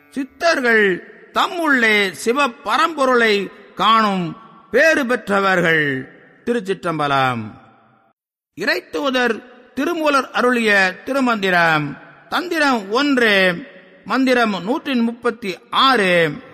சித்தர்கள் தம்முள்ளே சிவ பரம்பொருளை காணும் பேறு பெற்றவர்கள். திருச்சிற்றம்பலம். இறைத்தூதர் திருமூலர் அருளிய திருமந்திரம். தந்திரம் 1, மந்திரம் 136.